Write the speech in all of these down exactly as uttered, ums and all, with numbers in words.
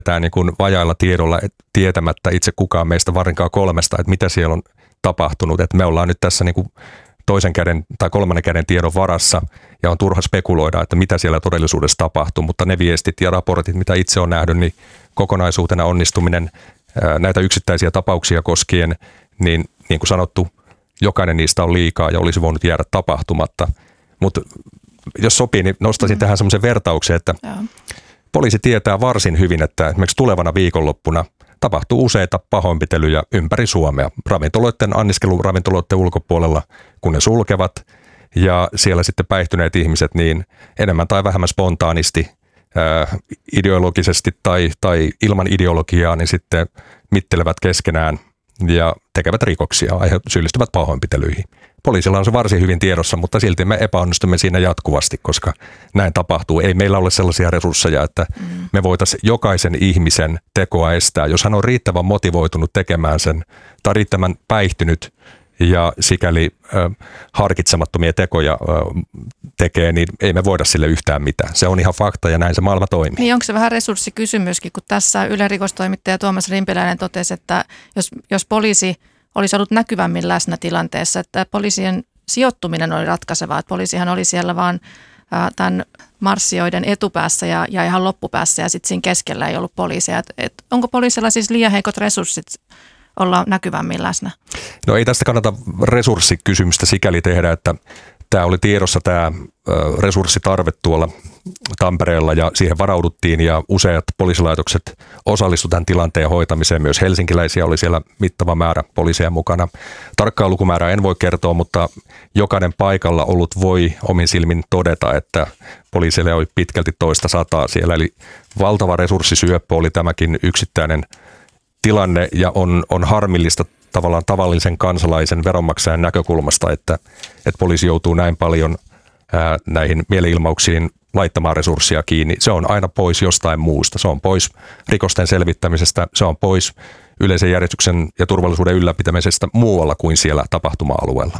Tämä niin kuin vajailla tiedolla tietämättä itse kukaan meistä varsinkaan kolmesta, että mitä siellä on tapahtunut. Että me ollaan nyt tässä niin kuin toisen käden tai kolmannen käden tiedon varassa ja on turha spekuloida, että mitä siellä todellisuudessa tapahtuu. Mutta ne viestit ja raportit, mitä itse on nähnyt, niin kokonaisuutena onnistuminen näitä yksittäisiä tapauksia koskien, niin niin kuin sanottu, jokainen niistä on liikaa ja olisi voinut jäädä tapahtumatta. Mutta jos sopii, niin nostaisin mm. tähän semmoisen vertauksen, että ja. poliisi tietää varsin hyvin, että esimerkiksi tulevana viikonloppuna tapahtuu useita pahoinpitelyjä ympäri Suomea. Ravintoloiden, anniskeluravintoloiden ulkopuolella, kun ne sulkevat ja siellä sitten päihtyneet ihmiset niin enemmän tai vähemmän spontaanisti, ää, ideologisesti tai, tai ilman ideologiaa, niin sitten mittelevät keskenään ja tekevät rikoksia, syyllistyvät pahoinpitelyihin. Poliisilla on se varsin hyvin tiedossa, mutta silti me epäonnistumme siinä jatkuvasti, koska näin tapahtuu. Ei meillä ole sellaisia resursseja, että mm. me voitaisiin jokaisen ihmisen tekoa estää. Jos hän on riittävän motivoitunut tekemään sen tai riittävän päihtynyt ja sikäli äh, harkitsemattomia tekoja äh, tekee, niin ei me voida sille yhtään mitään. Se on ihan fakta ja näin se maailma toimii. Niin onko se vähän resurssikysymyskin, kun tässä Ylen rikostoimittaja Tuomas Rimpiläinen totesi, että jos, jos poliisi olisi ollut näkyvämmin läsnä tilanteessa, että poliisien sijoittuminen oli ratkaisevaa, että poliisihan oli siellä vaan ää, tämän marssijoiden etupäässä ja, ja ihan loppupäässä ja sitten siinä keskellä ei ollut poliisia. Et, et onko poliisilla siis liian heikot resurssit olla näkyvämmin läsnä? No ei tästä kannata resurssikysymystä sikäli tehdä, että tämä oli tiedossa tämä resurssitarve tuolla Tampereella ja siihen varauduttiin ja useat poliisilaitokset osallistuivat tämän tilanteen hoitamiseen. Myös helsinkiläisiä oli siellä mittava määrä poliiseja mukana. Tarkkaa lukumäärää en voi kertoa, mutta jokainen paikalla ollut voi omin silmin todeta, että poliisille oli pitkälti toista sataa siellä. Eli valtava resurssisyöppö oli tämäkin yksittäinen tilanne ja on, on harmillista tavallaan tavallisen kansalaisen veronmaksajan näkökulmasta, että, että poliisi joutuu näin paljon ää, näihin mielenilmauksiin laittamaan resursseja kiinni. Se on aina pois jostain muusta. Se on pois rikosten selvittämisestä, se on pois yleisen järjestyksen ja turvallisuuden ylläpitämisestä muualla kuin siellä tapahtuma-alueella.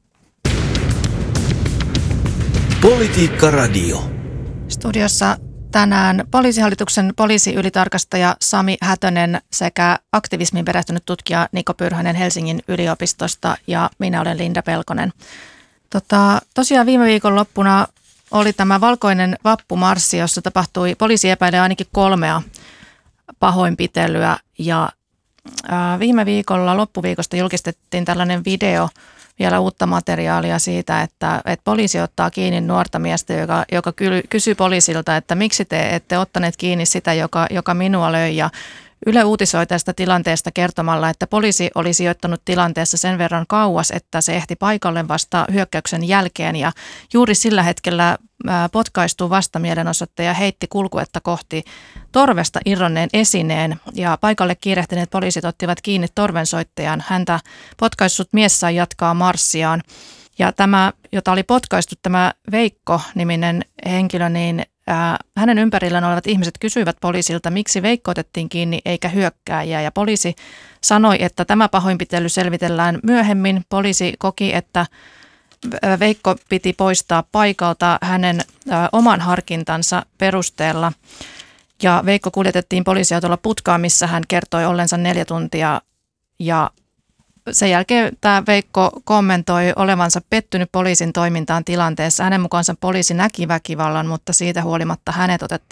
Politiikka Radio. Studiossa tänään Poliisihallituksen poliisiylitarkastaja Sami Hätönen sekä aktivismiin perehtynyt tutkija Niko Pyrhönen Helsingin yliopistosta ja minä olen Linda Pelkonen. Tota, tosiaan viime viikon loppuna oli tämä valkoinen vappumarssi, jossa tapahtui, poliisi epäilee ainakin kolmea pahoinpitelyä ja ää, viime viikolla loppuviikosta julkistettiin tällainen video, vielä uutta materiaalia siitä, että, että poliisi ottaa kiinni nuorta miestä, joka, joka kysyy poliisilta, että miksi te ette ottaneet kiinni sitä, joka, joka minua löi. Ja Yle uutisoi tästä tilanteesta kertomalla, että poliisi oli sijoittanut tilanteessa sen verran kauas, että se ehti paikalle vasta hyökkäyksen jälkeen. Ja juuri sillä hetkellä potkaistuu vastamielenosoittaja heitti kulkuetta kohti torvesta irronneen esineen ja paikalle kiirehtineet poliisit ottivat kiinni torvensoittajan. Häntä potkaissut mies sai jatkaa marssiaan ja tämä, jota oli potkaistu, tämä Veikko-niminen henkilö, niin ää, hänen ympärillään olevat ihmiset kysyivät poliisilta, miksi Veikko otettiin kiinni eikä hyökkääjiä ja poliisi sanoi, että tämä pahoinpitely selvitellään myöhemmin. Poliisi koki, että Veikko piti poistaa paikalta hänen ä, oman harkintansa perusteella ja Veikko kuljetettiin poliisiautolla putkaan, missä hän kertoi ollensa neljä tuntia ja sen jälkeen tämä Veikko kommentoi olevansa pettynyt poliisin toimintaan tilanteessa. Hänen mukaansa poliisi näki väkivallan, mutta siitä huolimatta hänet otettiin